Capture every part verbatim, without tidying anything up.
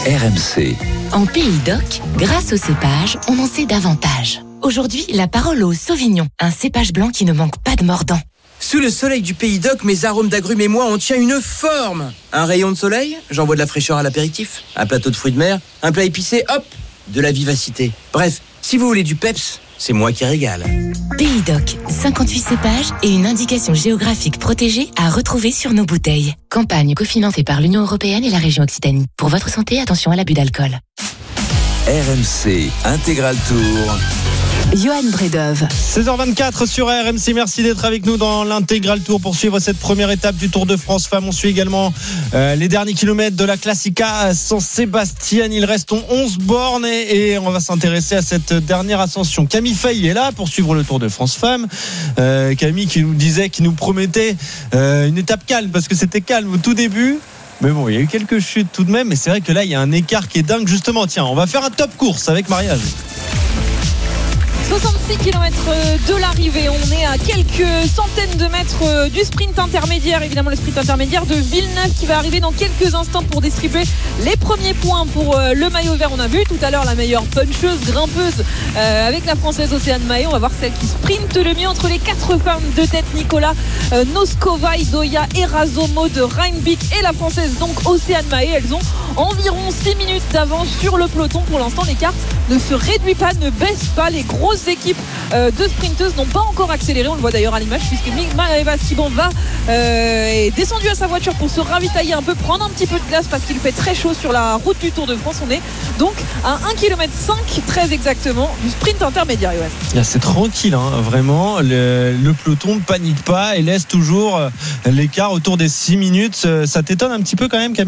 R M C. En Pays d'Oc, grâce au cépage, on en sait davantage. Aujourd'hui, la parole au Sauvignon, un cépage blanc qui ne manque pas de mordant. Sous le soleil du Pays d'Oc, mes arômes d'agrumes et moi, on tient une forme. Un rayon de soleil, j'envoie de la fraîcheur à l'apéritif. Un plateau de fruits de mer, un plat épicé, hop, de la vivacité. Bref, si vous voulez du peps, c'est moi qui régale. Pays d'Oc, cinquante-huit cépages et une indication géographique protégée à retrouver sur nos bouteilles. Campagne cofinancée par l'Union européenne et la région Occitanie. Pour votre santé, attention à l'abus d'alcool. R M C Intégral Tour. Johan Bredov. seize heures vingt-quatre sur R M C, merci d'être avec nous dans l'Intégral Tour pour suivre cette première étape du Tour de France Femmes. On suit également euh, les derniers kilomètres de la Classica San Sébastien. Il reste onze bornes et, et on va s'intéresser à cette dernière ascension. Camille Fay est là pour suivre le Tour de France Femmes. Euh, Camille qui nous disait, qui nous promettait euh, une étape calme parce que c'était calme au tout début. Mais bon, il y a eu quelques chutes tout de même. Mais c'est vrai que là, il y a un écart qui est dingue. Justement, tiens, on va faire un top course avec Mariage. soixante-six kilomètres de l'arrivée, on est à quelques centaines de mètres du sprint intermédiaire, évidemment le sprint intermédiaire de Villeneuve qui va arriver dans quelques instants pour distribuer les premiers points pour le maillot vert. On a vu tout à l'heure la meilleure puncheuse, grimpeuse euh, avec la française Océane Mahé. On va voir celle qui sprinte le mieux entre les quatre femmes de tête, Nicolas euh, Noskova, Idoia Erazomo de Reinbeek et la française donc Océane Mahé. Elles ont environ six minutes d'avance sur le peloton. Pour l'instant l'écart ne se réduit pas, ne baisse pas. Les grosses équipes euh, de sprinteuses n'ont pas encore accéléré, on le voit d'ailleurs à l'image puisque Maëva Skiban va euh, est descendu à sa voiture pour se ravitailler un peu, prendre un petit peu de glace parce qu'il fait très chaud sur la route du Tour de France. On est donc à un virgule cinq kilomètres très exactement du sprint intermédiaire. Ouais. C'est tranquille, hein, vraiment. Le, le peloton ne panique pas et laisse toujours l'écart autour des six minutes. Ça t'étonne un petit peu quand même, Camille ?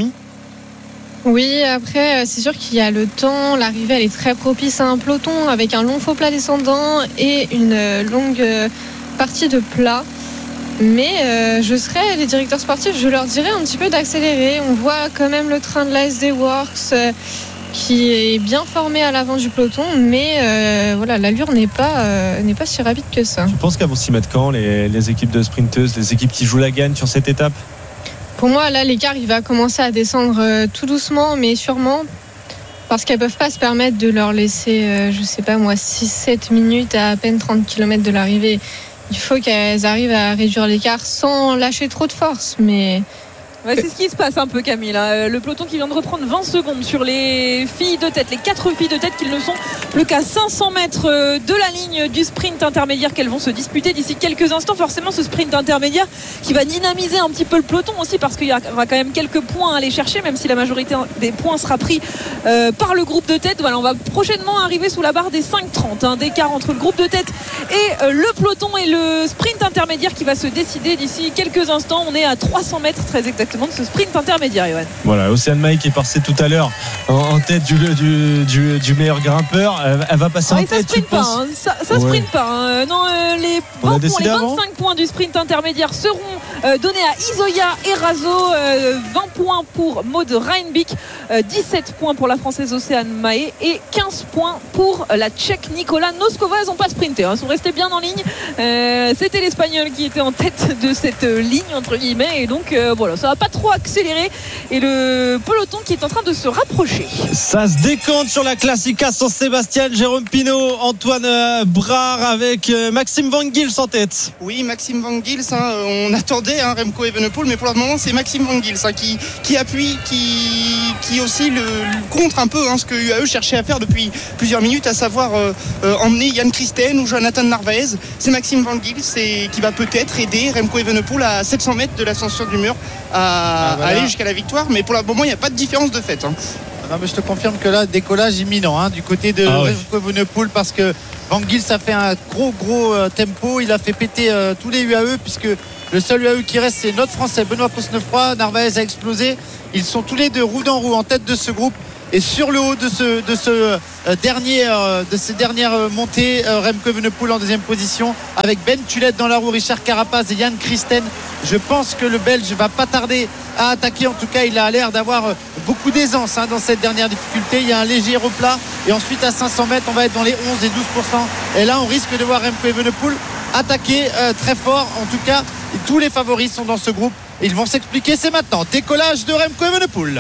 Oui, après c'est sûr qu'il y a le temps, l'arrivée elle est très propice à un peloton avec un long faux plat descendant et une longue partie de plat. Mais euh, je serais les directeurs sportifs, je leur dirais un petit peu d'accélérer. On voit quand même le train de l'A S D Works euh, qui est bien formé à l'avant du peloton, mais euh, voilà, l'allure n'est pas, euh, n'est pas si rapide que ça. Tu penses qu'elles vont s'y mettre quand, les, les équipes de sprinteuses, les équipes qui jouent la gagne sur cette étape ? Pour moi, là, l'écart, il va commencer à descendre euh, tout doucement, mais sûrement, parce qu'elles ne peuvent pas se permettre de leur laisser, euh, je ne sais pas moi, six sept minutes à à peine trente kilomètres de l'arrivée. Il faut qu'elles arrivent à réduire l'écart sans lâcher trop de force, mais... Ouais, c'est ce qui se passe un peu, Camille. Le peloton qui vient de reprendre vingt secondes sur les filles de tête, les quatre filles de tête qui ne sont plus qu'à cinq cents mètres de la ligne du sprint intermédiaire qu'elles vont se disputer d'ici quelques instants. Forcément, ce sprint intermédiaire qui va dynamiser un petit peu le peloton aussi parce qu'il y aura quand même quelques points à aller chercher, même si la majorité des points sera pris euh, par le groupe de tête. Voilà, on va prochainement arriver sous la barre des cinq trente, hein, d'écart entre le groupe de tête et euh, le peloton et le sprint intermédiaire qui va se décider d'ici quelques instants. On est à trois cents mètres très exactement de ce sprint intermédiaire, Johan. Voilà, Océane Mahé qui est passée tout à l'heure en, en tête du, du, du, du meilleur grimpeur. Elle, elle va passer ah, en ça tête. Sprint pas, hein. Ça, ça ouais. sprint pas. Hein. Non, euh, les, vingt points, les vingt-cinq points du sprint intermédiaire seront euh, donnés à Isoya Erazo. Euh, vingt points pour Maud Reinbeek, euh, dix-sept points pour la française Océane Mahé et quinze points pour la tchèque Nicolas Noskova. Elles n'ont pas sprinté, hein. Elles sont restées bien en ligne. Euh, c'était l'Espagnol qui était en tête de cette euh, ligne entre guillemets et donc euh, voilà, ça va pas trop accéléré et le peloton qui est en train de se rapprocher. Ça se décante sur la Classica San Sébastien. Jérôme Pinault, Antoine Brard avec Maxime Van Gils en tête. Oui, Maxime Van Gils, hein, on attendait hein, Remco Evenepoel, mais pour le moment c'est Maxime Van Gils hein, qui, qui appuie, qui, qui aussi le, le contre un peu hein, ce que U A E cherchait à faire depuis plusieurs minutes, à savoir euh, euh, emmener Jan Christen ou Jonathan Narvaez. C'est Maxime Van Gils c'est, qui va peut-être aider Remco Evenepoel à sept cents mètres de l'ascension du mur à, ah, voilà. aller jusqu'à la victoire, mais pour le moment il n'y a pas de différence de fait hein. Non, mais je te confirme que là, décollage imminent hein, du côté de ah, Remco Evenepoel parce que Van Gils a fait un gros gros euh, tempo, il a fait péter euh, tous les U A E puisque le seul U A E qui reste c'est notre français Benoît Cosnefroy. Narvaez a explosé, ils sont tous les deux roue dans roue en tête de ce groupe et sur le haut de ce, de ce euh, dernier euh, de ces dernières euh, montées euh, Remco Evenepoel en deuxième position avec Ben Tulette dans la roue, Richard Carapaz et Jan Christen. Je pense que le Belge va pas tarder à attaquer, en tout cas il a l'air d'avoir beaucoup d'aisance hein, dans cette dernière difficulté. Il y a un léger replat et ensuite à cinq cents mètres on va être dans les onze et douze pour cent et là on risque de voir Remco Evenepoel attaquer euh, très fort. En tout cas tous les favoris sont dans ce groupe et ils vont s'expliquer, c'est maintenant. Décollage de Remco Evenepoel.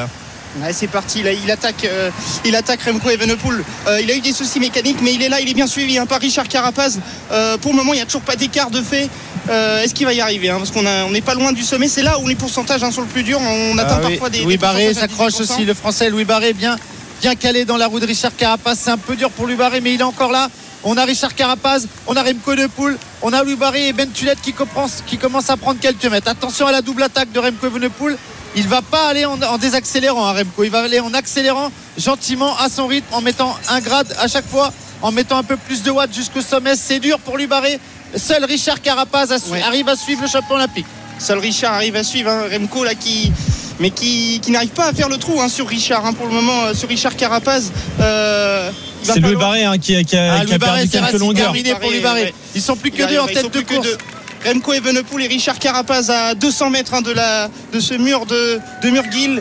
Ouais, c'est parti, là, il attaque, euh, il attaque Remco Evenepoel. Euh, il a eu des soucis mécaniques, mais il est là, il est bien suivi hein, par Richard Carapaz. Euh, pour le moment, il n'y a toujours pas d'écart de fait. Euh, est-ce qu'il va y arriver hein, parce qu'on a, on n'est pas loin du sommet. C'est là où les pourcentages hein, sont le plus dur. On atteint ah, parfois oui. des. Louis des Barré s'accroche aussi, le Français Louis Barré, bien, bien calé dans la roue de Richard Carapaz. C'est un peu dur pour Louis Barré, mais il est encore là. On a Richard Carapaz, on a Remco Evenepoel, on a Louis Barré et Ben Tulette qui commence, qui commence à prendre quelques mètres. Attention à la double attaque de Remco Evenepoel. Il ne va pas aller en, en désaccélérant hein, Remco, il va aller en accélérant gentiment à son rythme, en mettant un grade à chaque fois, en mettant un peu plus de watts jusqu'au sommet. C'est dur pour lui barrer. Seul Richard Carapaz a su- ouais. arrive à suivre le champion olympique. Seul Richard arrive à suivre hein, Remco là qui mais qui, qui n'arrive pas à faire le trou hein, sur Richard hein, pour le moment euh, sur Richard Carapaz. Euh, c'est Louis Barré hein, qui, qui a, ah, qui a perdu quelques longueurs. Terminé pour Louis Barré. Ils sont plus que deux en tête de course. Remco Evenepoel et Richard Carapaz à deux cents mètres hein, de, la, de ce mur de, de Murguil.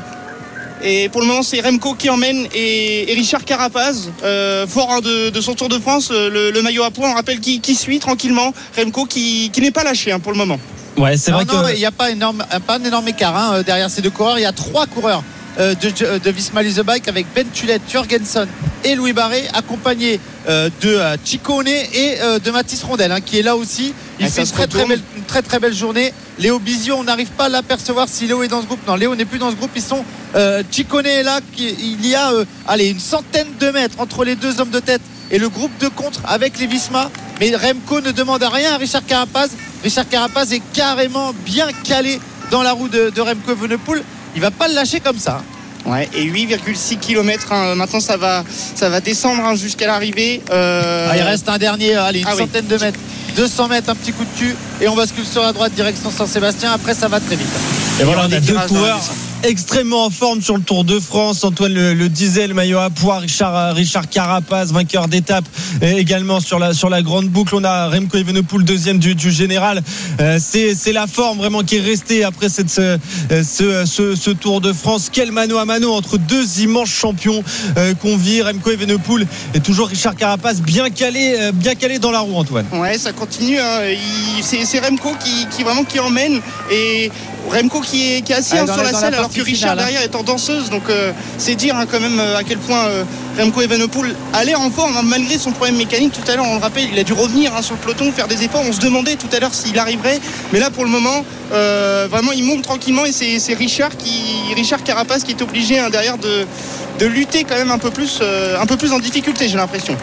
Et pour le moment, c'est Remco qui emmène et, et Richard Carapaz, euh, fort hein, de, de son Tour de France, le, le maillot à pois, on rappelle qui, qui suit tranquillement. Remco qui, qui n'est pas lâché hein, pour le moment. Ouais, c'est non, vrai non, que... il n'y a pas, énorme, pas un énorme écart hein, derrière ces deux coureurs. Il y a trois coureurs euh, de, de Visma Lease Bike avec Ben Tulette, Jorgensen et Louis Barré, accompagné euh, de euh, Ciccone et euh, de Mathis Rondel hein, qui est là aussi. Il ah, fait une très, très belle, une très très belle journée. Léo Bizio, on n'arrive pas à l'apercevoir si Léo est dans ce groupe. Non, Léo n'est plus dans ce groupe. Ils sont euh, Ciccone est là. Qui, il y a euh, allez, une centaine de mètres entre les deux hommes de tête et le groupe de contre avec les Visma. Mais Remco ne demande à rien à Richard Carapaz. Richard Carapaz est carrément bien calé dans la roue de, de Remco Evenepoel. Il va pas le lâcher comme ça. Ouais, et huit virgule six kilomètres hein. Maintenant ça va, ça va descendre hein, jusqu'à l'arrivée. Euh... Ah, il reste un dernier, allez, une ah, centaine oui. de mètres. deux cents mètres, un petit coup de cul et on bascule sur la droite direction Saint-Sébastien. Après ça va très vite. Et, et voilà, on a deux coureurs extrêmement en forme sur le Tour de France. Antoine le, le disait, le maillot à pois, Richard, Richard Carapaz, vainqueur d'étape également sur la, sur la grande boucle. On a Remco Evenepoel, deuxième du, du général. Euh, c'est, c'est la forme vraiment qui est restée après cette, ce, ce, ce, ce Tour de France. Quel mano à mano entre deux immenses champions euh, qu'on vit. Remco Evenepoel et toujours Richard Carapaz bien calé, euh, bien calé dans la roue, Antoine. Ouais, ça continue. Hein. Il, c'est, c'est Remco qui, qui vraiment qui emmène et Remco qui est, qui est assis ah, hein, sur la, la selle alors que Richard finale, derrière hein. est en danseuse, donc euh, c'est dire hein, quand même euh, à quel point euh, Remco Evenepoel a l'air en forme hein, malgré son problème mécanique. Tout à l'heure on le rappelle, il a dû revenir hein, sur le peloton, faire des efforts. On se demandait tout à l'heure s'il arriverait, mais là pour le moment euh, vraiment il monte tranquillement et c'est, c'est Richard qui Richard Carapaz qui est obligé hein, derrière de, de lutter quand même un peu plus euh, un peu plus en difficulté, j'ai l'impression.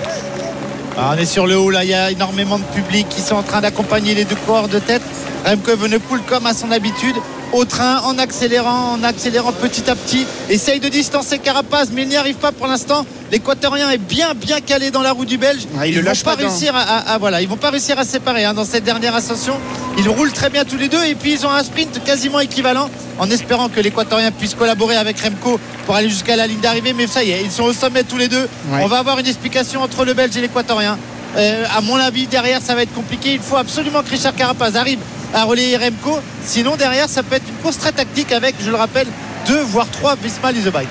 Ah, on est sur le haut là, il y a énormément de public qui sont en train d'accompagner les deux coureurs de tête. Remco Evenepoel comme à son habitude au train, en accélérant, en accélérant petit à petit, essaye de distancer Carapaz mais il n'y arrive pas pour l'instant. L'Équatorien est bien bien calé dans la roue du Belge. Ah, il ils ne lâche vont pas pas réussir à, à, à voilà, ils vont pas réussir à se séparer hein, dans cette dernière ascension. Ils roulent très bien tous les deux et puis ils ont un sprint quasiment équivalent en espérant que l'Équatorien puisse collaborer avec Remco pour aller jusqu'à la ligne d'arrivée. Mais ça y est, ils sont au sommet tous les deux. Ouais. On va avoir une explication entre le Belge et l'Équatorien. Euh, à mon avis, derrière, ça va être compliqué. Il faut absolument que Richard Carapaz arrive à relayer Remco. Sinon, derrière, ça peut être une course très tactique avec, je le rappelle, deux voire trois Visma Lease Bike.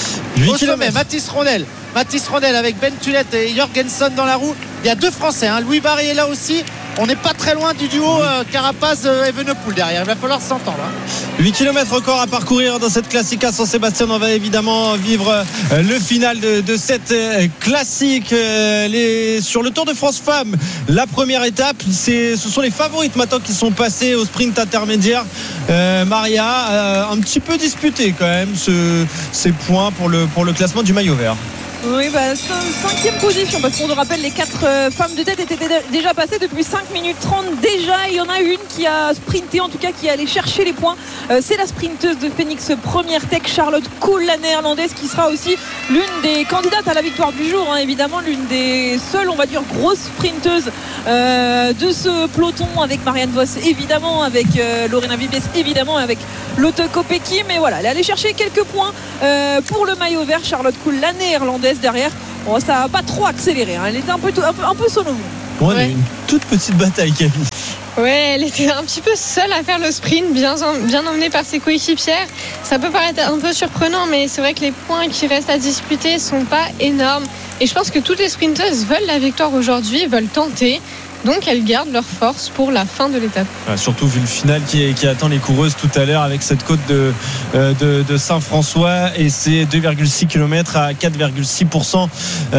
Au sommet, Mathis Rondel. Mathis Rondel avec Ben Tulette et Jorgensen dans la roue. Il y a deux Français. Hein. Louis Barré est là aussi. On n'est pas très loin du duo euh, Carapaz-Evenepoel derrière. Il va falloir s'entendre. Hein. huit kilomètres encore à parcourir dans cette Classica Saint-Sébastien. On va évidemment vivre euh, le final de, de cette euh, classique. Euh, les, sur le Tour de France Femmes, la première étape, c'est, ce sont les favorites maintenant qui sont passées au sprint intermédiaire. Euh, Maria, euh, un petit peu disputé quand même ce, ces points pour le, pour le classement du maillot vert. Oui, bah, cinquième position, parce qu'on nous rappelle les quatre euh, femmes de tête étaient déjà passées depuis cinq minutes trente déjà. Il y en a une qui a sprinté, en tout cas qui est allée chercher les points. Euh, c'est la sprinteuse de Phoenix Première Tech, Charlotte Kool, la néerlandaise, qui sera aussi l'une des candidates à la victoire du jour, hein, évidemment l'une des seules, on va dire, grosses sprinteuses euh, de ce peloton, avec Marianne Vos évidemment, avec euh, Lorena Wiebes évidemment, avec Lotte Kopecky. Mais voilà, elle est allée chercher quelques points euh, pour le maillot vert. Charlotte Kool, la néerlandaise, derrière, oh, ça n'a pas trop accéléré, hein. Elle était un peu, un peu, un peu solo. Bon, ouais. Une toute petite bataille, Camille. Ouais, elle était un petit peu seule à faire le sprint, bien, bien emmenée par ses coéquipières. Ça peut paraître un peu surprenant, mais c'est vrai que les points qui restent à disputer sont pas énormes. Et je pense que toutes les sprinteuses veulent la victoire aujourd'hui, veulent tenter. Donc elles gardent leur force pour la fin de l'étape. Ouais, surtout vu le final qui, qui attend les coureuses tout à l'heure avec cette côte de, de, de Saint-François et c'est deux virgule six kilomètres à quatre virgule six pour cent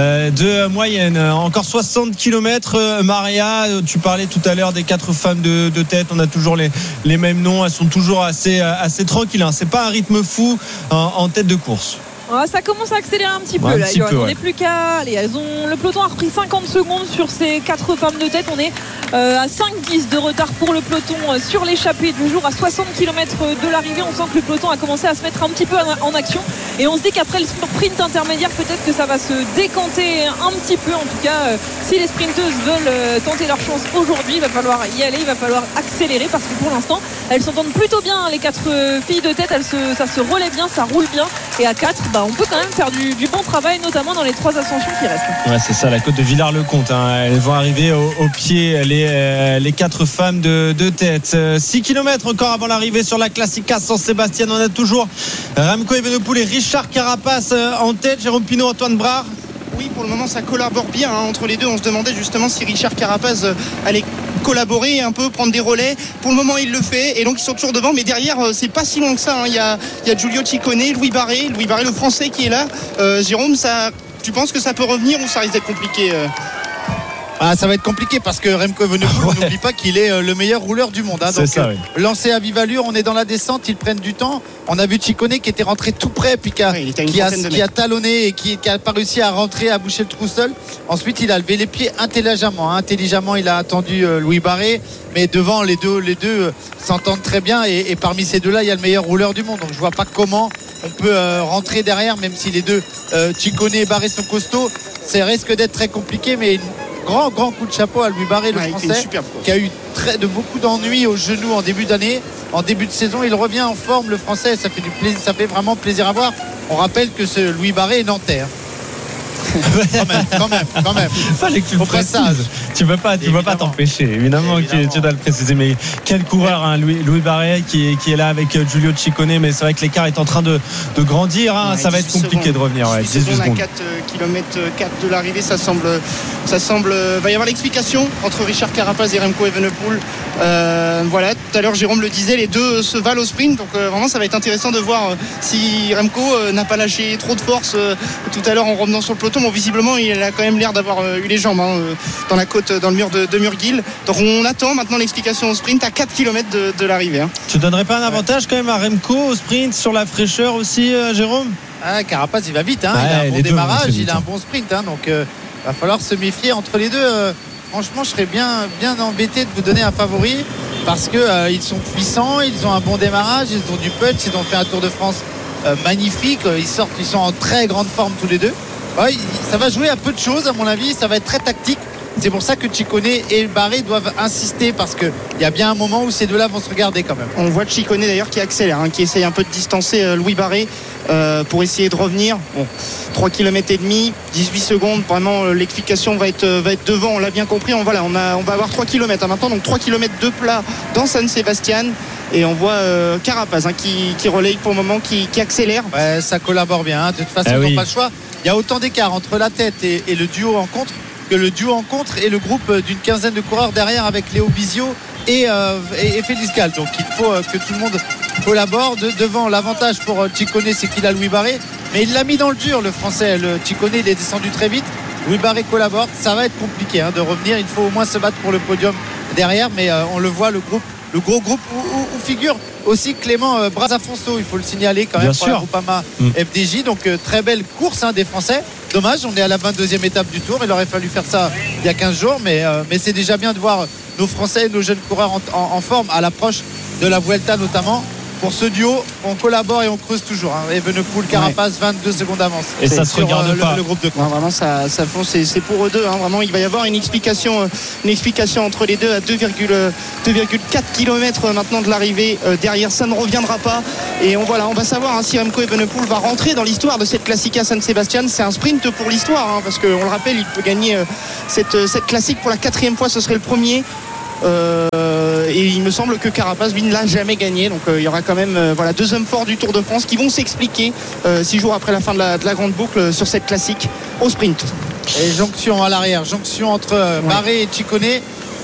de moyenne. Encore soixante kilomètres. Maria, tu parlais tout à l'heure des quatre femmes de, de tête. On a toujours les, les mêmes noms. Elles sont toujours assez, assez tranquilles. Hein. C'est pas un rythme fou en, en tête de course. Ah, ça commence à accélérer un petit peu ouais, là. Petit peu, on ouais. n'est plus qu'à. Allez, elles ont... Le peloton a repris cinquante secondes sur ces quatre femmes de tête. On est euh, à cinq dix de retard pour le peloton euh, sur l'échappée du jour à soixante kilomètres de l'arrivée. On sent que le peloton a commencé à se mettre un petit peu en action. Et on se dit qu'après le sprint intermédiaire, peut-être que ça va se décanter un petit peu. En tout cas, euh, si les sprinteuses veulent euh, tenter leur chance aujourd'hui, il va falloir y aller, il va falloir accélérer parce que pour l'instant, elles s'entendent plutôt bien. Les quatre euh, filles de tête, elles se, ça se relaie bien, ça roule bien. Et à quatre, bah, on peut quand même faire du, du bon travail, notamment dans les trois ascensions qui restent. Ouais, c'est ça, la côte de Villars-le-Comte. Hein. Elles vont arriver au, au pied, les, euh, les quatre femmes de, de tête. Euh, six kilomètres encore avant l'arrivée sur la Classica San Sébastien. On a toujours Remco Evenepoel et Richard Carapace en tête. Jérôme Pinot, Antoine Brard. Oui, pour le moment, ça collabore bien hein, entre les deux. On se demandait justement si Richard Carapace euh, allait collaborer un peu, prendre des relais. Pour le moment, il le fait et donc ils sont toujours devant. Mais derrière, euh, c'est pas si loin que ça. Hein. Il y a, il y a Giulio Ciccone, Louis Barré, Louis Barré, le Français qui est là. Euh, Jérôme, ça, tu penses que ça peut revenir ou ça risque d'être compliqué euh Ah, ça va être compliqué parce que Remco Evenepoel, ouais. n'oublie pas qu'il est le meilleur rouleur du monde. Hein. Donc, ça, euh, oui. lancé à vive allure, on est dans la descente, ils prennent du temps. On a vu Ciccone qui était rentré tout près, puis qui a, oui, qui a, qui a talonné et qui n'a pas réussi à rentrer, à boucher le trou seul. Ensuite, il a levé les pieds intelligemment. Hein. Intelligemment, il a attendu euh, Louis Barré, mais devant, les deux, les deux euh, s'entendent très bien. Et, et parmi ces deux-là, il y a le meilleur rouleur du monde. Donc, je vois pas comment on peut euh, rentrer derrière, même si les deux, euh, Ciccone et Barré, sont costauds. Ça risque d'être très compliqué, mais une, grand grand coup de chapeau à Louis Barré, le ouais, Français, qui a eu très, de beaucoup d'ennuis au genou en début d'année, en début de saison. Il revient en forme, le Français, ça fait du plaisir, ça fait vraiment plaisir à voir. On rappelle que ce Louis Barré est nantais. Hein. quand même, quand même, quand même. Fallait que tu le précises. Tu ne peux pas, tu peux pas t'empêcher. Évidemment, évidemment. Que tu dois le préciser. Mais quel coureur, hein, Louis, Louis Barré, qui, qui est là avec Giulio Ciccone. Mais c'est vrai que l'écart est en train de, de grandir. Hein. Ouais, ça va être compliqué secondes. de revenir. Ouais, dix-huit secondes à quatre kilomètres quatre de l'arrivée, ça semble, ça semble. Va y avoir l'explication entre Richard Carapace et Remco Evenepoel. Euh, voilà. Tout à l'heure, Jérôme le disait, les deux se valent au sprint. Donc euh, vraiment, ça va être intéressant de voir euh, si Remco euh, n'a pas lâché trop de force euh, tout à l'heure en revenant sur le peloton. Bon, visiblement, il a quand même l'air d'avoir euh, eu les jambes hein, euh, dans la côte, dans le mur de, de Murguil. Donc on attend maintenant l'explication au sprint à quatre kilomètres de, de l'arrivée. Hein. Tu donnerais pas un avantage ouais. quand même à Remco au sprint sur la fraîcheur aussi, euh, Jérôme? Ah, Carapace, il va vite. Hein. Ouais, il a un bon démarrage, vite, il a un bon sprint. Hein. Donc, il euh, va falloir se méfier entre les deux. Euh, franchement, je serais bien, bien embêté de vous donner un favori parce qu'ils euh, sont puissants, ils ont un bon démarrage, ils ont du punch, ils ont fait un Tour de France euh, magnifique. Ils sortent, ils sont en très grande forme tous les deux. Ouais, ça va jouer à peu de choses à mon avis, ça va être très tactique. C'est pour ça que Ciccone et Barré doivent insister parce qu'il y a bien un moment où ces deux-là vont se regarder quand même. On voit Ciccone d'ailleurs qui accélère, hein, qui essaye un peu de distancer euh, Louis Barré euh, pour essayer de revenir. Bon, trois kilomètres et demi, dix-huit secondes, vraiment euh, l'explication va être, euh, va être devant, on l'a bien compris. On, voilà, on, a, on va avoir trois kilomètres hein, maintenant, donc trois kilomètres de plat dans San Sébastien. Et on voit euh, Carapace hein, qui, qui relaye pour le moment, qui, qui accélère. Ouais, ça collabore bien, hein. De toute façon, ah ils n'ont oui. pas le choix. Il y a autant d'écart entre la tête et, et le duo en contre que le duo en contre et le groupe d'une quinzaine de coureurs derrière avec Léo Bizio et, euh, et, et Félix Gall. Donc il faut euh, que tout le monde collabore. De, devant, l'avantage pour euh, Ciccone, c'est qu'il a Louis Barré, mais il l'a mis dans le dur, le Français. Le Ciccone, il est descendu très vite. Louis Barré collabore. Ça va être compliqué hein, de revenir. Il faut au moins se battre pour le podium derrière, mais euh, on le voit, le groupe, le gros groupe où, où, où figure aussi Clément euh, Brazafonso, il faut le signaler quand même. Bien pour sûr. La Groupama mmh. F D J. Donc euh, très belle course hein, des Français. Dommage, on est à la vingt-deuxième étape du Tour. Il aurait fallu faire ça il y a quinze jours, mais, euh, mais c'est déjà bien de voir nos Français, nos jeunes coureurs en, en, en forme à l'approche de la Vuelta notamment. Pour ce duo, on collabore et on creuse toujours. Hein. Evenepoel, Carapace, ouais. vingt-deux secondes d'avance. Et ça se sur, regarde euh, pas. Le, le groupe de non, vraiment, ça, ça fonce. C'est, c'est pour eux deux. Hein. Vraiment, il va y avoir une explication, une explication entre les deux à deux virgule quatre kilomètres maintenant de l'arrivée. Euh, derrière, ça ne reviendra pas. Et on, voilà, on va savoir hein, si Remco Evenepoel va rentrer dans l'histoire de cette Classica San Sébastien. C'est un sprint pour l'histoire, hein, parce qu'on le rappelle, il peut gagner euh, cette, cette classique pour la quatrième fois. Ce serait le premier. Euh, et il me semble que Carapace lui ne l'a jamais gagné, donc euh, il y aura quand même euh, voilà, deux hommes forts du Tour de France qui vont s'expliquer euh, six jours après la fin de la, de la grande boucle euh, sur cette classique au sprint. Et jonction à l'arrière, jonction entre euh, ouais. Barré et Ciccone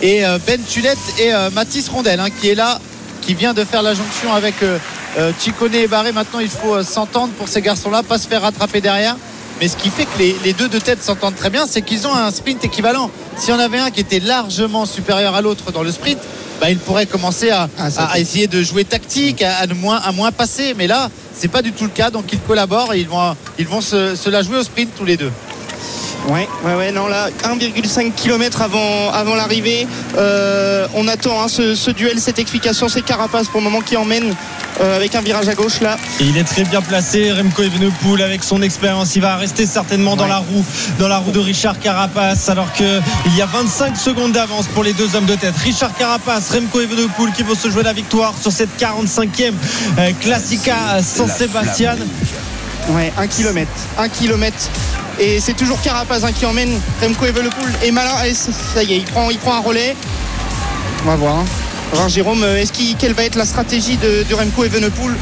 et euh, Ben Tulette et euh, Mathis Rondel hein, qui est là, qui vient de faire la jonction avec euh, euh, Ciccone et Barré. Maintenant il faut euh, s'entendre pour ces garçons-là, pas se faire rattraper derrière. Mais ce qui fait que les, les deux de tête s'entendent très bien, c'est qu'ils ont un sprint équivalent. Si on avait un qui était largement supérieur à l'autre dans le sprint, bah, il pourrait commencer à, ah, à, à essayer de jouer tactique, à, à, moins, à moins passer. Mais là, c'est pas du tout le cas. Donc ils collaborent et ils vont, ils vont se, se la jouer au sprint tous les deux. Ouais, ouais, ouais, non, là, un virgule cinq kilomètres avant, avant l'arrivée. Euh, on attend hein, ce, ce duel, cette explication. C'est Carapace pour le moment qui emmène euh, avec un virage à gauche là. Et il est très bien placé, Remco Evenepoel, avec son expérience. Il va rester certainement dans ouais. la roue, dans la roue de Richard Carapace, alors qu'il y a vingt-cinq secondes d'avance pour les deux hommes de tête. Richard Carapace, Remco Evenepoel qui vont se jouer la victoire sur cette quarante-cinquième euh, Classica San Sebastian. Ouais, un kilomètre. Un kilomètre. Et c'est toujours Carapace hein, qui emmène. Remco Evenepoel est malin. Et ça y est, il prend, il prend un relais. On va voir. Hein. Alors Jérôme, est-ce qu'il, quelle va être la stratégie de, de Remco Evenepoel?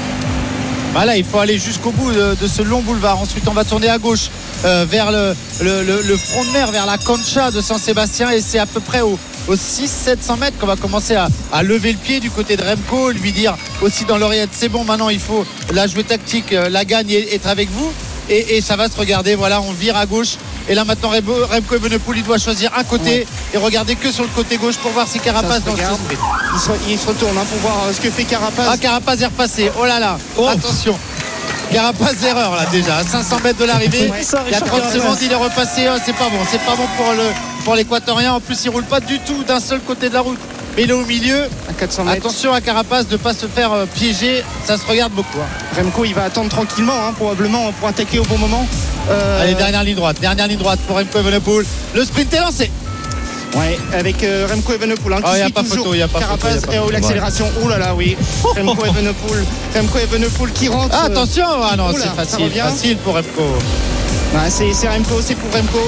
Bah là, il faut aller jusqu'au bout de, de ce long boulevard. Ensuite, on va tourner à gauche euh, vers le, le, le, le front de mer, vers la Concha de San Sébastien. Et c'est à peu près au, aux six cents sept cents mètres qu'on va commencer à, à lever le pied du côté de Remco, lui dire aussi dans l'oreillette, c'est bon, maintenant il faut la jouer tactique, la gagne et être avec vous. Et, et ça va se regarder, voilà, on vire à gauche. Et là maintenant Remco Evenepoel il doit choisir un côté ouais. et regarder que sur le côté gauche pour voir si Carapace dans le il se, il se retourne hein, pour voir ce que fait Carapace. Ah, Carapace est repassé, oh là là, oh. Attention. Carapace d'erreur là déjà à cinq cents mètres de l'arrivée. Ouais. Il y a trente secondes, il est repassé. Oh, c'est pas bon, c'est pas bon pour le pour l'équatorien. En plus il roule pas du tout d'un seul côté de la route, mais il est au milieu. À quatre cents mètres. Attention à Carapace de ne pas se faire piéger, ça se regarde beaucoup hein. Remco il va attendre tranquillement hein, probablement pour attaquer au bon moment. euh... Allez, dernière ligne droite, dernière ligne droite pour Remco Evenepoel. Le sprint est lancé. Ouais, avec euh, Remco Evenepoel hein, qui oh, y a suit pas toujours photo, y a pas Carapace photo, y a pas et photo. oh, l'accélération. Oh là là, oui. Remco Evenepoel, Remco Evenepoel qui rentre. Ah, attention, ah non, oh là, c'est facile, facile pour Remco. Ouais, c'est, c'est Remco, c'est pour Remco.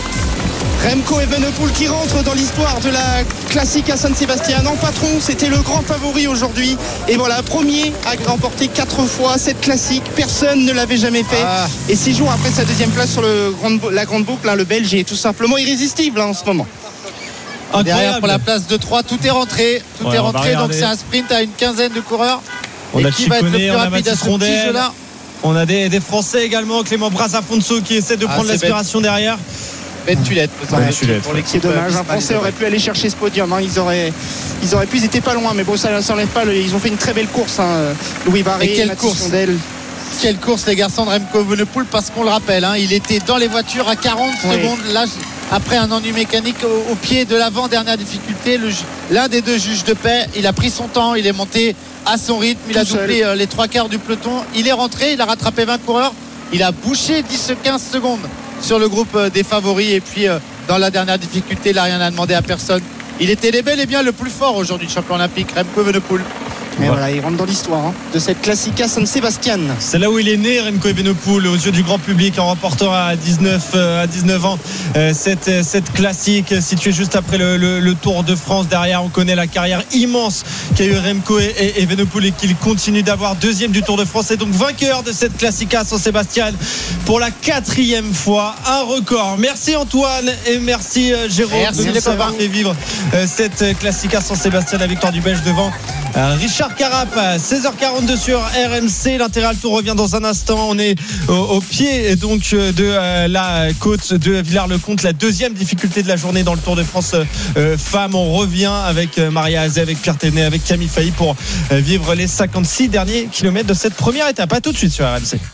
Remco Evenepoel qui rentre dans l'histoire de la Classica San Sebastian. En patron, c'était le grand favori aujourd'hui. Et voilà, premier à remporter quatre fois cette classique. Personne ne l'avait jamais fait. Ah. Et six jours après sa deuxième place sur le grand, la grande boucle, hein, le Belge est tout simplement irrésistible hein, en ce moment. Incroyable. Derrière pour la place de trois, tout est rentré. Tout ouais, est rentré, donc c'est un sprint à une quinzaine de coureurs. On et a qui Ciccone, va être le plus on rapide a à ce Rondel, petit jeu-là. On a des, des Français également, Clément Brazafonso qui essaie de ah, prendre l'aspiration ben, derrière. Ben Tulette, Ben Tulette. Pour l'équipe, c'est dommage. Un Français aurait pu aller chercher ce podium. Hein. Ils auraient, ils auraient pu, ils étaient pas loin, mais bon, ça ne s'enlève pas. Ils ont fait une très belle course. Hein. Louis Barré, quelle course Rondel. Quelle course les garçons de Remco Evenepoel, parce qu'on le rappelle, hein, il était dans les voitures à quarante oui. secondes. Là, après un ennui mécanique au, au pied de l'avant, dernière difficulté, le, l'un des deux juges de paix, il a pris son temps, il est monté à son rythme, il Tout a doublé euh, les trois quarts du peloton, il est rentré, il a rattrapé vingt coureurs, il a bouché dix à quinze secondes sur le groupe euh, des favoris, et puis euh, dans la dernière difficulté, il n'a rien à demander à personne. Il était bel et bien le plus fort aujourd'hui, champion olympique, Remco Evenepoel. Mais voilà. voilà, il rentre dans l'histoire hein, de cette Classica San Sebastian. C'est là où il est né, Remco Evenepoel, aux yeux du grand public, en remportant à dix-neuf, euh, à dix-neuf ans euh, cette, cette classique située juste après le, le, le Tour de France. Derrière, on connaît la carrière immense qu'a eu Remco et, et Evenepoel et qu'il continue d'avoir. Deuxième du Tour de France et donc vainqueur de cette Classica San Sebastian pour la quatrième fois. Un record. Merci Antoine et merci euh, Jérôme merci de nous avoir fait vivre euh, cette Classica San Sebastian, la victoire du Belge devant euh, Richard Carapace. Seize heures quarante-deux sur R M C. L'intégral tour revient dans un instant. On est au, au pied donc de euh, la côte de Villars-le-Comte, la deuxième difficulté de la journée dans le Tour de France euh, femmes. On revient avec euh, Maria Azé, avec Pierre Ténet, avec Camille Failly pour euh, vivre les cinquante-six derniers kilomètres de cette première étape. À tout de suite sur R M C.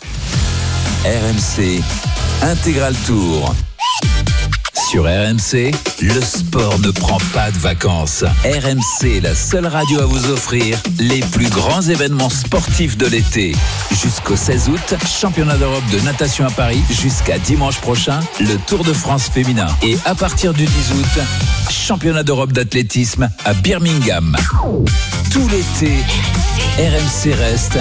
R M C Intégral Tour. Sur R M C, le sport ne prend pas de vacances. R M C est la seule radio à vous offrir les plus grands événements sportifs de l'été. Jusqu'au seize août, championnat d'Europe de natation à Paris. Jusqu'à dimanche prochain, le Tour de France féminin. Et à partir du dix août, championnat d'Europe d'athlétisme à Birmingham. Tout l'été, R M C reste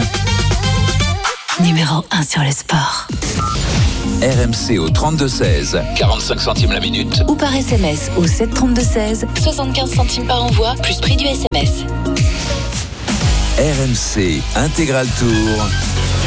numéro un sur le sport. R M C au trente-deux seize, quarante-cinq centimes la minute. Ou par S M S au sept trente-deux seize, soixante-quinze centimes par envoi, plus prix du S M S. R M C Intégral Tour.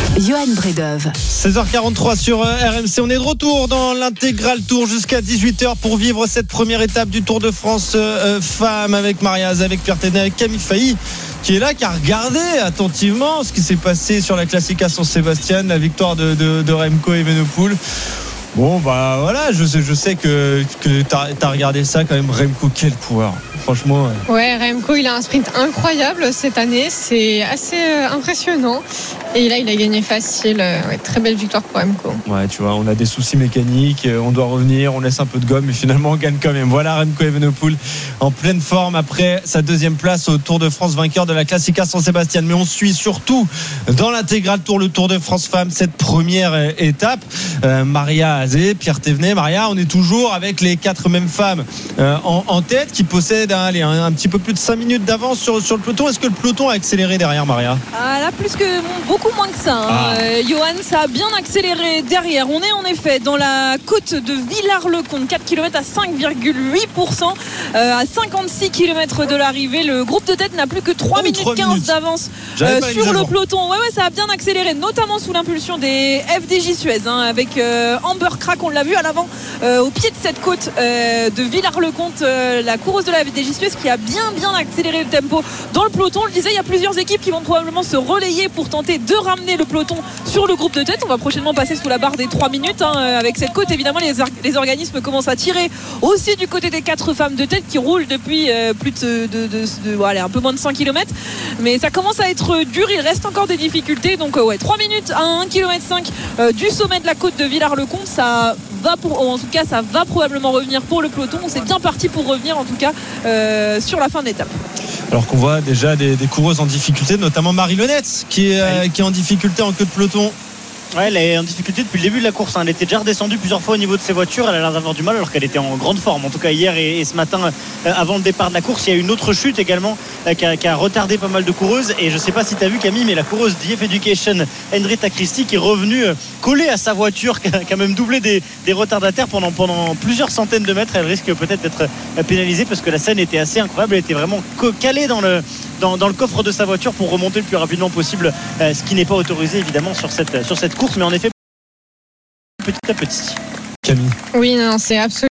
Johan Bredov. seize heures quarante-trois sur R M C. On est de retour dans l'intégral tour jusqu'à dix-huit heures pour vivre cette première étape du Tour de France euh, femmes avec Maria, avec Pierre Thévenet, avec Camille Failly qui est là, qui a regardé attentivement ce qui s'est passé sur la Classica San Sebastian, la victoire de, de, de Remco Evenepoel. Bon bah voilà, je sais, je sais que, que t'as, t'as regardé ça quand même. Remco, quel coureur, franchement. Ouais. ouais, Remco, il a un sprint incroyable cette année, c'est assez euh, impressionnant. Et là, il a gagné facile. Ouais, très belle victoire pour Remco. Ouais, tu vois, on a des soucis mécaniques, on doit revenir, on laisse un peu de gomme, mais finalement, on gagne quand même. Voilà Remco Evenepoel en pleine forme après sa deuxième place au Tour de France, vainqueur de la Classica San Sebastian. Mais on suit surtout dans l'intégral tour le Tour de France femmes, cette première étape. Euh, Maria Azé, Pierre Thévenet, Maria, on est toujours avec les quatre mêmes femmes euh, en, en tête qui possèdent hein, allez, un, un petit peu plus de cinq minutes d'avance sur, sur le peloton. Est-ce que le peloton a accéléré derrière, Maria ? Ah, là, plus que beaucoup moins que ça. Hein. Ah. Euh, Johan, ça a bien accéléré derrière. On est en effet dans la côte de Villars-le-Comte, quatre kilomètres à cinq virgule huit pour cent. Euh, à cinquante-six kilomètres de l'arrivée, le groupe de tête n'a plus que trois minutes quinze d'avance euh, sur le peloton. Ouais, ouais, ça a bien accéléré, notamment sous l'impulsion des F D J Suez, hein, avec euh, Amber Crack, on l'a vu à l'avant, euh, au pied de cette côte euh, de Villars-le-Comte, euh, la coureuse de la F D J Suez qui a bien, bien accéléré le tempo dans le peloton. On le disait, il y a plusieurs équipes qui vont probablement se relayer pour tenter de ramener le peloton sur le groupe de tête. On va prochainement passer sous la barre des trois minutes hein, avec cette côte. Évidemment, les, or- les organismes commencent à tirer aussi du côté des quatre femmes de tête qui roulent depuis euh, plus de, de, de, de, de voilà, un peu moins de cent kilomètres. Mais ça commence à être dur, il reste encore des difficultés. Donc euh, ouais, trois minutes à un virgule cinq kilomètre euh, du sommet de la côte de Villars-le-Comte. Ça va pour, en tout cas, ça va probablement revenir pour le peloton. C'est bien parti pour revenir en tout cas euh, sur la fin de l'étape. Alors qu'on voit déjà des, des coureuses en difficulté, notamment Marie Lenetz qui est, euh, qui est en difficulté en queue de peloton. Ouais, elle est en difficulté depuis le début de la course. Elle était déjà redescendue plusieurs fois au niveau de ses voitures. Elle a l'air d'avoir du mal alors qu'elle était en grande forme. En tout cas, hier et, et ce matin, euh, avant le départ de la course, il y a eu une autre chute également euh, qui, a, qui a retardé pas mal de coureuses. Et je ne sais pas si tu as vu, Camille, mais la coureuse d'I F Education, Henrietta Christie, qui est revenue euh, coller à sa voiture, qui a, qui a même doublé des, des retardataires pendant, pendant plusieurs centaines de mètres. Elle risque peut-être d'être euh, pénalisée parce que la scène était assez incroyable. Elle était vraiment calée dans le. Dans, dans le coffre de sa voiture pour remonter le plus rapidement possible, euh, ce qui n'est pas autorisé évidemment sur cette, sur cette course, mais en effet petit à petit. Camille. Oui, non, c'est absolument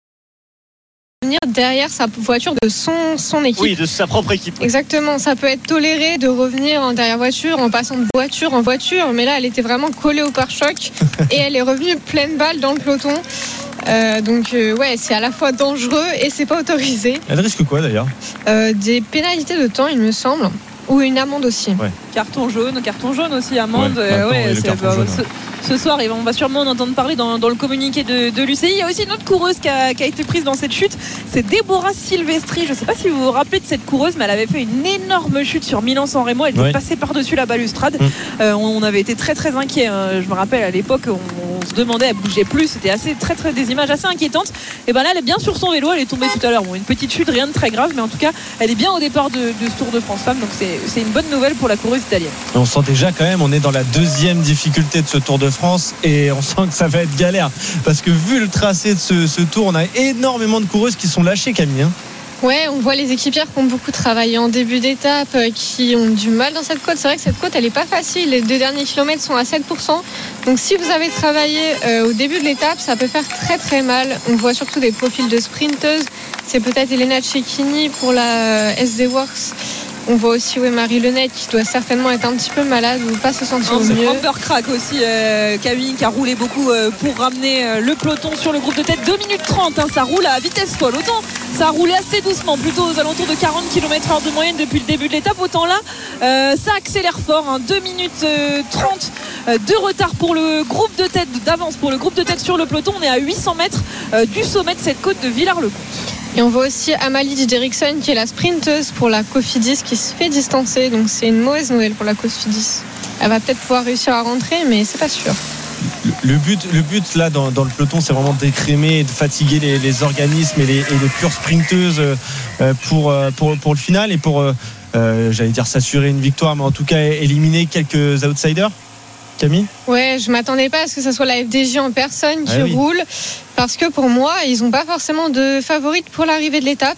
venir derrière sa voiture de son, son équipe. Oui, de sa propre équipe. Exactement, ça peut être toléré de revenir en derrière voiture, en passant de voiture en voiture, mais là elle était vraiment collée au pare-choc et elle est revenue pleine balle dans le peloton. Euh, donc euh, ouais, c'est à la fois dangereux et c'est pas autorisé. Elle risque quoi d'ailleurs ? euh, Des pénalités de temps, il me semble, ou une amende aussi. Ouais. Carton jaune, carton jaune aussi, amende. Ouais, euh, ouais, c'est, bah, jaune, ce, ouais. ce soir, et on va sûrement en entendre parler dans, dans le communiqué de, de l'U C I. Il y a aussi une autre coureuse qui a, qui a été prise dans cette chute. C'est Deborah Silvestri. Je ne sais pas si vous vous rappelez de cette coureuse, mais elle avait fait une énorme chute sur Milan-San Remo. Elle était ouais. passée par-dessus la balustrade. Mmh. Euh, on avait été très très inquiets. Hein. Je me rappelle à l'époque, on, on se demandait, elle bougeait plus. C'était assez très très des images assez inquiétantes. Et ben là, elle est bien sur son vélo. Elle est tombée tout à l'heure. Bon, une petite chute, rien de très grave, mais en tout cas, elle est bien au départ de, de ce Tour de France Femmes. Donc c'est, c'est une bonne nouvelle pour la coureuse italienne. On sent déjà quand même, on est dans la deuxième difficulté de ce Tour de France et on sent que ça va être galère parce que vu le tracé de ce, ce Tour, on a énormément de coureuses qui sont lâchées, Camille. Hein. Ouais, on voit les équipières qui ont beaucoup travaillé en début d'étape, qui ont du mal dans cette côte. C'est vrai que cette côte, elle n'est pas facile. Les deux derniers kilomètres sont à sept pour cent. Donc si vous avez travaillé euh, au début de l'étape, ça peut faire très très mal. On voit surtout des profils de sprinteuses. C'est peut-être Elena Cecchini pour la S D Works. On voit aussi ouais, Marie Lenetz qui doit certainement être un petit peu malade ou pas se sentir non, au mieux. Amber Crack aussi, euh, Camille qui a roulé beaucoup euh, pour ramener euh, le peloton sur le groupe de tête. deux minutes trente, hein, ça roule à vitesse folle. Autant ça a roulé assez doucement, plutôt aux alentours de quarante kilomètres heure de moyenne depuis le début de l'étape. Autant là, euh, ça accélère fort. Hein, deux minutes trente euh, de retard pour le groupe de tête, d'avance pour le groupe de tête sur le peloton. On est à huit cents mètres euh, du sommet de cette côte de Villars-le-Comte. Et on voit aussi Amalie Derrickson qui est la sprinteuse pour la Cofidis qui se fait distancer. Donc c'est une mauvaise nouvelle pour la Cofidis. Elle va peut-être pouvoir réussir à rentrer, mais c'est pas sûr. Le but, le but là dans, dans le peloton, c'est vraiment d'écrémer et de fatiguer les, les organismes et les, et les pures sprinteuses pour, pour, pour le final et pour, euh, j'allais dire s'assurer une victoire, mais en tout cas éliminer quelques outsiders. Camille ? Ouais, je m'attendais pas à ce que ce soit la F D J en personne qui ah oui. roule, parce que pour moi, ils n'ont pas forcément de favorite pour l'arrivée de l'étape.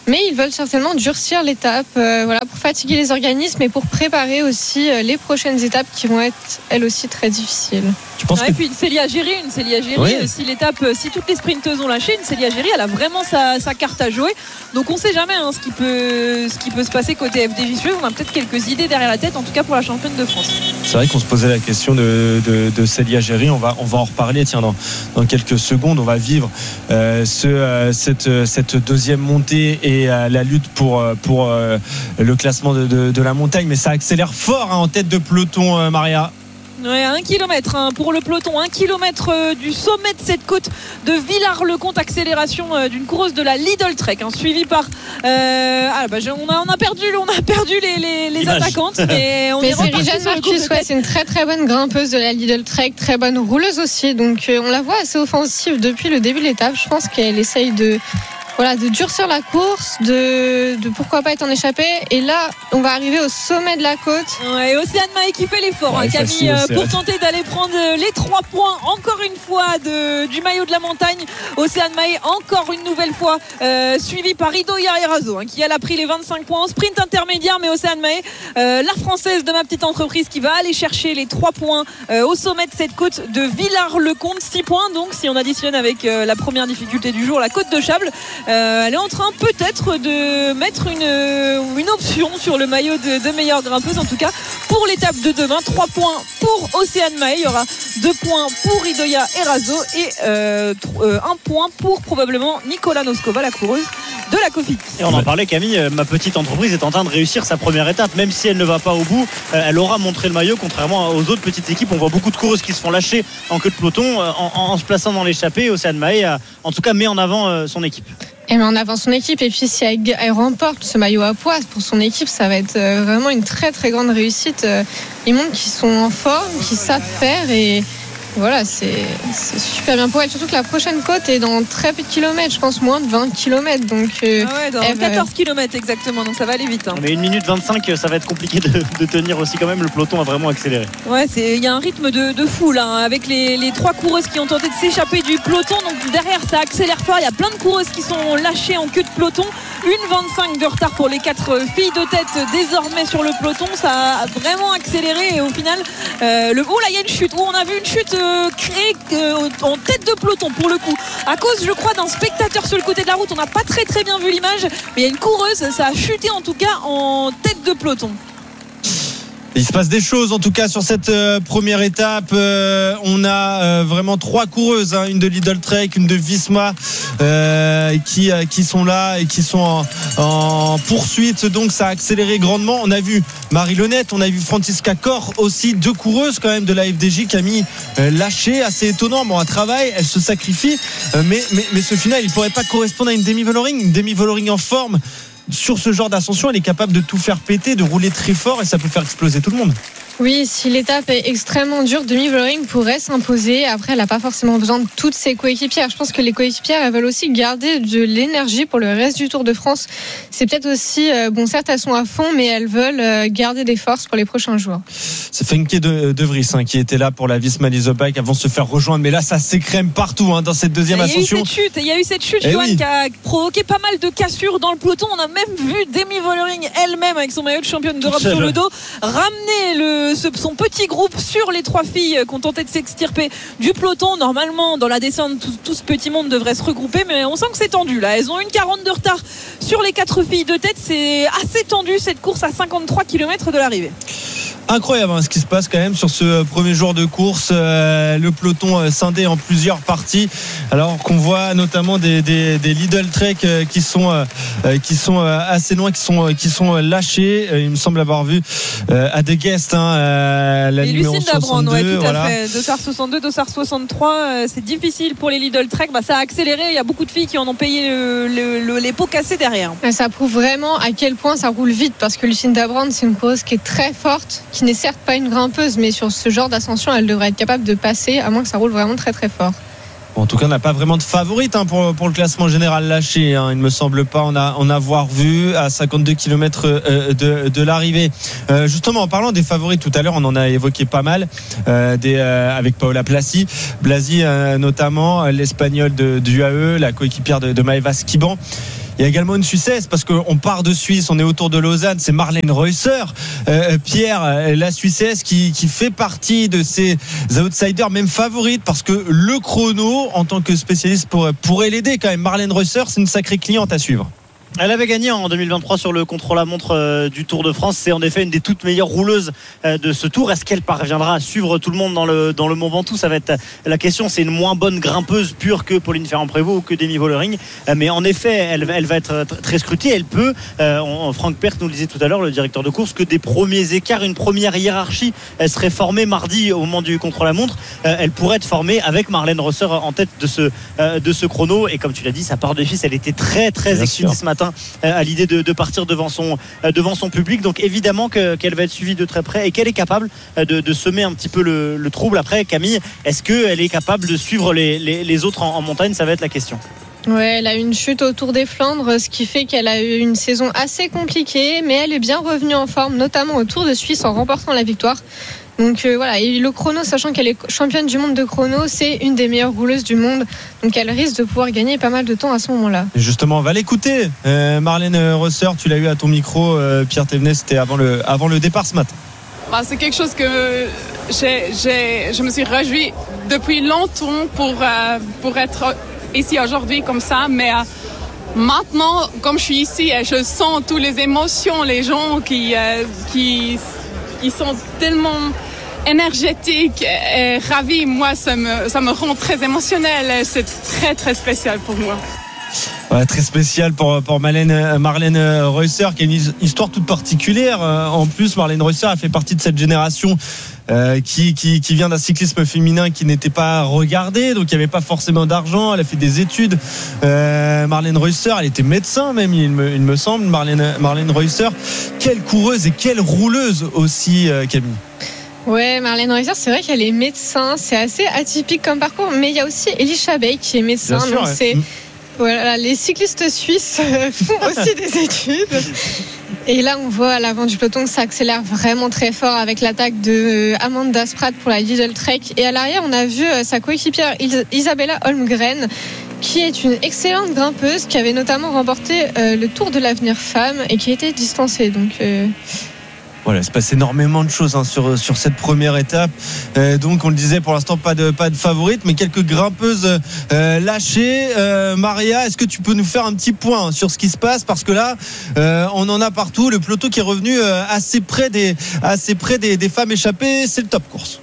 Mais ils veulent certainement durcir l'étape, euh, voilà, pour fatiguer les organismes et pour préparer aussi euh, les prochaines étapes qui vont être elles aussi très difficiles. Tu penses ouais, que... Et puis une Célia Géry, une Célia Géry, oui. si l'étape, si toutes les sprinteuses ont lâché, une Célia Géry, elle a vraiment sa, sa carte à jouer. Donc on ne sait jamais hein, ce qui peut, ce qui peut se passer côté F D J Suez. On a peut-être quelques idées derrière la tête, en tout cas pour la championne de France. C'est vrai qu'on se posait la question de, de, de Célia Géry. On va, on va en reparler. Tiens, dans, dans quelques secondes, on va vivre euh, ce, euh, cette, cette deuxième montée et euh, la lutte pour, pour euh, le classement de, de, de la montagne. Mais ça accélère fort hein, en tête de peloton, euh, Maria. Ouais, un kilomètre hein, pour le peloton, un kilomètre euh, du sommet de cette côte de Villars-le-Comte, accélération euh, d'une coureuse de la Lidl Trek, hein, suivie par. Euh, ah bah, on a on a perdu, on a perdu les, les, les attaquantes, mais on mais est c'est Rijane Marcus, ouais, c'est une très très bonne grimpeuse de la Lidl Trek, très bonne rouleuse aussi, donc euh, on la voit assez offensive depuis le début de l'étape. Je pense qu'elle essaye de. Voilà, de durcir la course, de, de pourquoi pas être en échappée. Et là, on va arriver au sommet de la côte. Ouais, et Océane Mahé qui fait l'effort, ouais, hein, Camille, facile, pour tenter d'aller prendre les trois points, encore une fois, de, du maillot de la montagne. Océane Mahé, encore une nouvelle fois, euh, suivie par Idoia Erazo, hein, qui elle a pris les vingt-cinq points en sprint intermédiaire. Mais Océane Mahé, euh, la française de ma petite entreprise, qui va aller chercher les trois points euh, au sommet de cette côte de Villars-le-Comte. six points, donc, si on additionne avec euh, la première difficulté du jour, la côte de Chables. Euh, elle est en train peut-être de mettre une, une option sur le maillot de, de meilleure grimpeuse. En tout cas, pour l'étape de demain, trois points pour Océane Mahé. Il y aura deux points pour Idoia Erazo et euh, euh, un point pour probablement Nicola Noskova, la coureuse de la Cofidis. Et on en parlait, Camille, ma petite entreprise est en train de réussir sa première étape. Même si elle ne va pas au bout, elle aura montré le maillot. Contrairement aux autres petites équipes, on voit beaucoup de coureuses qui se font lâcher en queue de peloton en, en, en se plaçant dans l'échappée. Océane Mahé a, en tout cas, met en avant son équipe. Elle met en avant son équipe et puis si elle, elle remporte ce maillot à poids pour son équipe, ça va être vraiment une très très grande réussite. Ils montrent qu'ils sont en forme, qu'ils savent faire et voilà, c'est, c'est super bien pour elle. Surtout que la prochaine côte est dans très peu de kilomètres, je pense moins de vingt kilomètres. Donc, euh, ah ouais, dans elle, quatorze kilomètres exactement, donc ça va aller vite. Hein. Mais une minute vingt-cinq, ça va être compliqué de, de tenir aussi quand même. Le peloton a vraiment accéléré. Ouais, il y a un rythme de, de fou là, hein, avec les, les trois coureuses qui ont tenté de s'échapper du peloton. Donc derrière, ça accélère fort. Il y a plein de coureuses qui sont lâchées en queue de peloton. Une vingt-cinq de retard pour les quatre filles de tête désormais sur le peloton. Ça a vraiment accéléré et au final, euh, le... oh là, il y a une chute. Oh, on a vu une chute euh, créée euh, en tête de peloton pour le coup. À cause, je crois, d'un spectateur sur le côté de la route. On n'a pas très très bien vu l'image, mais il y a une coureuse. Ça a chuté en tout cas en tête de peloton. Il se passe des choses en tout cas sur cette euh, première étape. Euh, on a euh, vraiment trois coureuses, hein, une de Lidl Trek, une de Visma, euh, qui euh, qui sont là et qui sont en, en poursuite. Donc ça a accéléré grandement. On a vu Marie Lenette, on a vu Francisca Cor aussi, deux coureuses quand même de la F D J. Camille euh, lâchée, assez étonnant. Bon, un travail, elle se sacrifie, euh, mais mais mais ce final, il pourrait pas correspondre à une demi-Vollering, une demi-Vollering en forme. Sur ce genre d'ascension, elle est capable de tout faire péter, de rouler très fort et ça peut faire exploser tout le monde. Oui, si l'étape est extrêmement dure, demi-Vollering pourrait s'imposer. Après, elle n'a pas forcément besoin de toutes ses coéquipières. Je pense que les coéquipières, elles veulent aussi garder de l'énergie pour le reste du Tour de France. C'est peut-être aussi, euh, bon, certes, elles sont à fond, mais elles veulent euh, garder des forces pour les prochains jours. C'est Fenke de, de Vries hein, qui était là pour la Visma Leasebike avant de se faire rejoindre. Mais là, ça s'écrème partout hein, dans cette deuxième ascension. Il y a eu cette chute, il y a eu cette chute, eh Johan, oui. qui a provoqué pas mal de cassures dans le peloton. On a même vu Demi Vollering elle-même avec son maillot de championne d'Europe sur le dos ramener le, ce, son petit groupe sur les trois filles qui ont tenté de s'extirper du peloton. Normalement, dans la descente, tout, tout ce petit monde devrait se regrouper, mais on sent que c'est tendu là. Elles ont une quarante de retard sur les quatre filles de tête. C'est assez tendu cette course à cinquante-trois kilomètres de l'arrivée. Incroyable hein, ce qui se passe quand même sur ce premier jour de course, euh, le peloton euh, scindé en plusieurs parties, alors qu'on voit notamment des, des, des Lidl Trek euh, qui sont euh, qui sont euh, assez loin, qui sont qui sont lâchés. Euh, il me semble avoir vu euh, à des guests hein, euh, la et numéro Lucinda soixante-deux, Brand, ouais, tout voilà. à fait. Dossard soixante-deux, Dossard soixante-trois, euh, c'est difficile pour les Lidl Trek. Bah, ça a accéléré. Il y a beaucoup de filles qui en ont payé le, le, le, les pots cassés derrière. Ça prouve vraiment à quel point ça roule vite parce que Lucinda Brand, c'est une coureuse qui est très forte, qui n'est certes pas une grimpeuse, mais sur ce genre d'ascension, elle devrait être capable de passer, à moins que ça roule vraiment très très fort. Bon, en tout cas, on n'a pas vraiment de favorite hein, pour, pour le classement général lâché. Hein. Il ne me semble pas en, a, en avoir vu à cinquante-deux kilomètres euh, de, de l'arrivée. Euh, justement, en parlant des favoris tout à l'heure, on en a évoqué pas mal euh, des, euh, avec Paola Blasi, Blasi euh, notamment, l'Espagnole de, du U A E, la coéquipière de, de Maeva Skiban. Il y a également une Suissesse, parce qu'on part de Suisse, on est autour de Lausanne, c'est Marlène Reusser, euh, Pierre, la Suissesse qui, qui fait partie de ces outsiders, même favorite, parce que le chrono, en tant que spécialiste, pourrait, pourrait l'aider quand même. Marlène Reusser, c'est une sacrée cliente à suivre. Elle avait gagné en deux mille vingt-trois sur le contre-la-montre euh, du Tour de France. C'est en effet une des toutes meilleures rouleuses euh, de ce Tour. Est-ce qu'elle parviendra à suivre tout le monde dans le, dans le Mont Ventoux? Ça va être la question. C'est une moins bonne grimpeuse pure que Pauline Ferrand-Prévot ou que Demi Vollering. Euh, mais en effet, elle, elle va être très scrutée. Elle peut, euh, on, Franck Perth nous le disait tout à l'heure, le directeur de course, que des premiers écarts, une première hiérarchie, elle serait formée mardi au moment du contre-la-montre. Euh, elle pourrait être formée avec Marlène Reusser en tête de ce, euh, de ce chrono. Et comme tu l'as dit, sa part de fils, elle était très très excitée ce matin à l'idée de, de partir devant son, devant son public. Donc évidemment que, qu'elle va être suivie de très près et qu'elle est capable de, de semer un petit peu le, le trouble. Après, Camille, est-ce qu'elle est capable de suivre les, les, les autres en, en montagne? Ça va être la question. Ouais, elle a eu une chute au Tour des Flandres, ce qui fait qu'elle a eu une saison assez compliquée, mais elle est bien revenue en forme, notamment au Tour de Suisse en remportant la victoire. Donc euh, voilà, et le chrono, sachant qu'elle est championne du monde de chrono, c'est une des meilleures rouleuses du monde. Donc elle risque de pouvoir gagner pas mal de temps à ce moment-là. Et justement, on va l'écouter. Euh, Marlène Reusser, tu l'as eu à ton micro, euh, Pierre Thévenet, c'était avant le, avant le départ ce matin. Bah, c'est quelque chose que j'ai, j'ai, je me suis réjouie depuis longtemps pour, euh, pour être ici aujourd'hui comme ça. Mais euh, maintenant, comme je suis ici, je sens toutes les émotions, les gens qui, euh, qui, qui sont tellement énergétique et ravie. Moi, ça me, ça me rend très émotionnelle. C'est très, très spécial pour moi. Ouais, très spécial pour, pour Marlène, Marlène Reusser, qui a une histoire toute particulière. En plus, Marlène Reusser a fait partie de cette génération euh, qui, qui, qui vient d'un cyclisme féminin qui n'était pas regardé, donc il n'y avait pas forcément d'argent. Elle a fait des études. Euh, Marlène Reusser, elle était médecin même, il me, il me semble. Marlène, Marlène Reusser, quelle coureuse et quelle rouleuse aussi, euh, Camille. Ouais, Marlène Reusser, c'est vrai qu'elle est médecin, c'est assez atypique comme parcours, mais il y a aussi Elie Chabey qui est médecin. Bien sûr, donc ouais. c'est, voilà, les cyclistes suisses font aussi des études. Et là, on voit à l'avant du peloton que ça accélère vraiment très fort avec l'attaque de Amanda Spratt pour la Lidl Trek. Et à l'arrière, on a vu sa coéquipière Isabella Holmgren, qui est une excellente grimpeuse, qui avait notamment remporté le Tour de l'Avenir Femmes et qui a été distancée. Donc euh... Voilà, il se passe énormément de choses hein, sur, sur cette première étape. Euh, donc, on le disait, pour l'instant, pas de, pas de favorite, mais quelques grimpeuses euh, lâchées. Euh, Maria, est-ce que tu peux nous faire un petit point sur ce qui se passe? Parce que là, euh, on en a partout. Le peloton qui est revenu euh, assez près, des, assez près des, des femmes échappées, c'est le top course.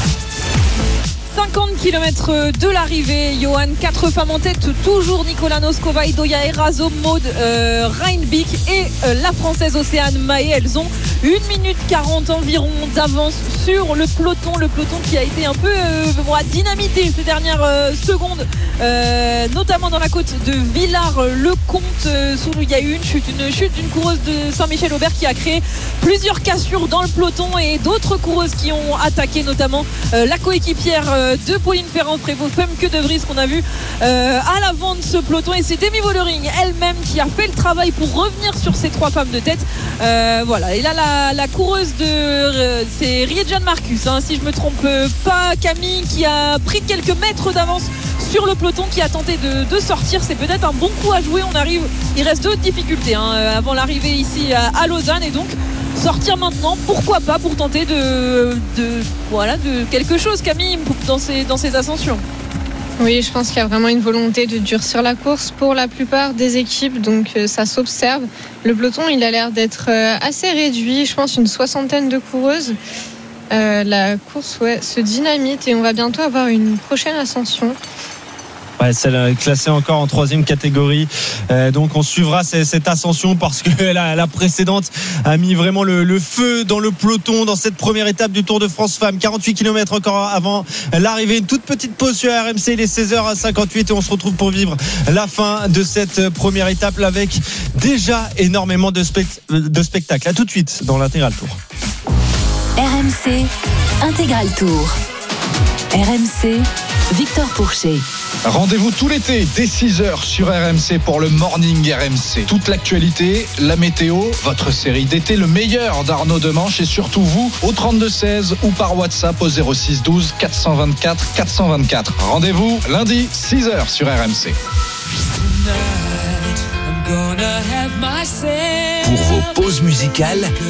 cinquante kilomètres de l'arrivée, Johan, quatre femmes en tête, toujours Nicola Noskova, Idoia Erazo, Maud euh, Reinbick et euh, la française Océane Mahé. Elles ont une minute quarante environ d'avance sur le peloton, le peloton qui a été un peu euh, dynamité ces dernières euh, secondes, euh, notamment dans la côte de Villars-le-Comte, euh, où il y a eu une chute, une chute d'une coureuse de Saint-Michel-Aubert qui a créé plusieurs cassures dans le peloton et d'autres coureuses qui ont attaqué, notamment euh, la coéquipière euh, de Pauline Ferrand-Prévot, Femke de Vries, qu'on a vu euh, à l'avant de ce peloton, et c'est Demi Vollering elle-même qui a fait le travail pour revenir sur ces trois femmes de tête. Euh, voilà, et là la, la coureuse de euh, c'est Riejan Marcus, hein, si je me trompe pas, Camille, qui a pris quelques mètres d'avance sur le peloton, qui a tenté de, de sortir. C'est peut-être un bon coup à jouer. On arrive, il reste deux difficultés hein, avant l'arrivée ici à, à Lausanne, et donc sortir maintenant, pourquoi pas, pour tenter de, de, voilà, de quelque chose, Camille, dans ces, dans ces ascensions. Oui, je pense qu'il y a vraiment une volonté de durcir la course pour la plupart des équipes, donc euh, ça s'observe. Le peloton, il a l'air d'être euh, assez réduit, je pense une soixantaine de coureuses. Euh, la course ouais, se dynamite et on va bientôt avoir une prochaine ascension. Ouais, celle est classée encore en troisième catégorie. Euh, donc on suivra cette, cette ascension, parce que la, la précédente a mis vraiment le, le feu dans le peloton dans cette première étape du Tour de France Femmes. quarante-huit kilomètres encore avant l'arrivée. Une toute petite pause sur R M C, il est seize heures cinquante-huit et on se retrouve pour vivre la fin de cette première étape là, avec déjà énormément de, spect- de spectacles. À tout de suite dans l'Intégral Tour. R M C Intégral Tour. R M C, Victor Pourchet. Rendez-vous tout l'été dès six heures sur R M C pour le Morning R M C. Toute l'actualité, la météo, votre série d'été, le meilleur d'Arnaud Demanche et surtout vous au trente-deux seize ou par WhatsApp au zéro six douze quatre cent vingt-quatre quatre cent vingt-quatre. Rendez-vous lundi six heures sur R M C. Tonight, I'm Pour vos pauses musicales,